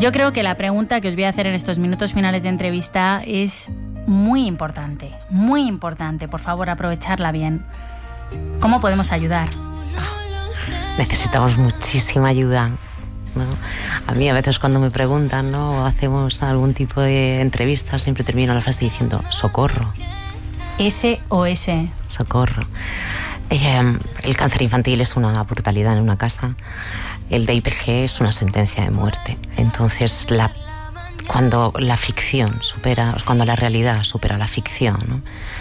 Yo creo que la pregunta que os voy a hacer en estos minutos finales de entrevista es muy importante, muy importante. Por favor, aprovecharla bien. ¿Cómo podemos ayudar? Necesitamos muchísima ayuda, ¿no? A mí a veces cuando me preguntan, ¿no?, o hacemos algún tipo de entrevista, siempre termino la frase diciendo socorro. SOS. Socorro. El cáncer infantil es una brutalidad en una casa. El DIPG es una sentencia de muerte. Entonces, cuando la ficción cuando la realidad supera la ficción, ¿no?,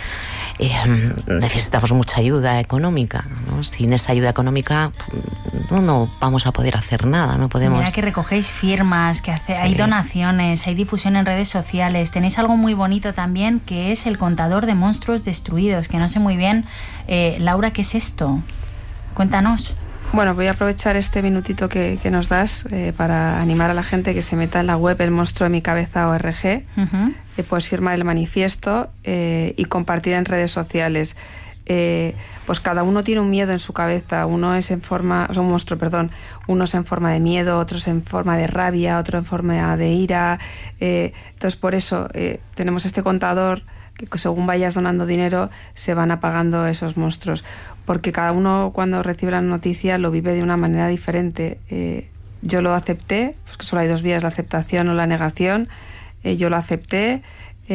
necesitamos mucha ayuda económica, ¿no? Sin esa ayuda económica no vamos a poder hacer nada, no podemos. Mira que recogéis firmas, que Sí. hay donaciones, hay difusión en redes sociales. Tenéis algo muy bonito también, que es el contador de monstruos destruidos, que no sé muy bien, Laura, ¿qué es esto? Cuéntanos. Bueno, voy a aprovechar este minutito que nos das para animar a la gente que se meta en la web El Monstruo de mi Cabeza.org. Uh-huh. Puedes firmar el manifiesto y compartir en redes sociales. Pues cada uno tiene un miedo en su cabeza. Uno es un monstruo, perdón. Uno es en forma de miedo, otro es en forma de rabia, otro en forma de ira. Entonces, por eso tenemos este contador que según vayas donando dinero se van apagando esos monstruos, porque cada uno cuando recibe la noticia lo vive de una manera diferente. Yo lo acepté, pues que solo hay dos vías, la aceptación o la negación. Yo lo acepté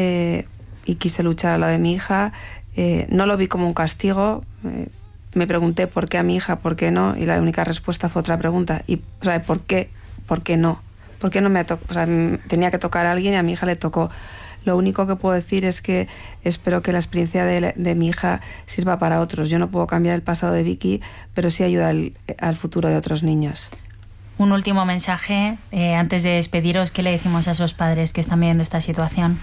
y quise luchar a lo de mi hija. No lo vi como un castigo. Me pregunté por qué a mi hija, por qué no, y la única respuesta fue otra pregunta. Y, o sea, ¿por qué? ¿Por qué no? ¿Por qué no me tocó? O sea, tenía que tocar a alguien y a mi hija le tocó. Lo único que puedo decir es que espero que la experiencia de mi hija sirva para otros. Yo no puedo cambiar el pasado de Vicky, pero sí ayuda al futuro de otros niños. Un último mensaje antes de despediros. ¿Qué le decimos a esos padres que están viviendo esta situación?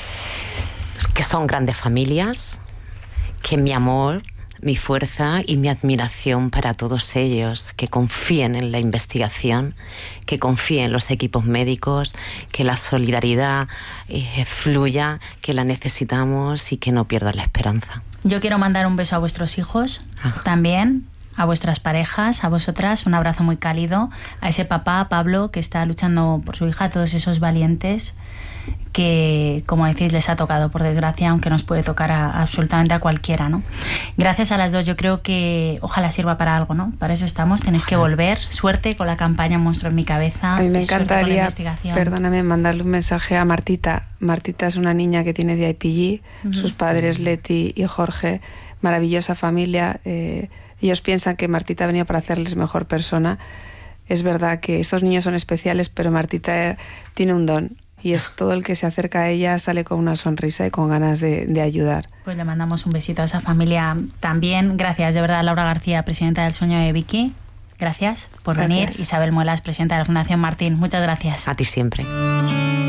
Que son grandes familias, que mi amor, mi fuerza y mi admiración para todos ellos, que confíen en la investigación, que confíen en los equipos médicos, que la solidaridad fluya, que la necesitamos y que no pierdan la esperanza. Yo quiero mandar un beso a vuestros hijos también, a vuestras parejas, a vosotras, un abrazo muy cálido, a ese papá, Pablo, que está luchando por su hija, a todos esos valientes que, como decís, les ha tocado, por desgracia, aunque nos puede tocar absolutamente a cualquiera, ¿no? Gracias a las dos. Yo creo que ojalá sirva para algo, ¿no? Para eso estamos, tenéis que volver. Suerte con la campaña Monstruo en mi Cabeza. A mí me encantaría, perdóname, mandarle un mensaje a Martita. Martita es una niña que tiene DIPG, sus padres Leti y Jorge, maravillosa familia. Ellos piensan que Martita ha venido para hacerles mejor persona. Es verdad que estos niños son especiales, pero Martita tiene un don. Y es todo el que se acerca a ella sale con una sonrisa y con ganas de ayudar. Pues le mandamos un besito a esa familia también. Gracias, de verdad, Laura García, presidenta del Sueño de Vicky. Gracias por venir. Isabel Muelas, presidenta de la Fundación Martín. Muchas gracias. A ti siempre.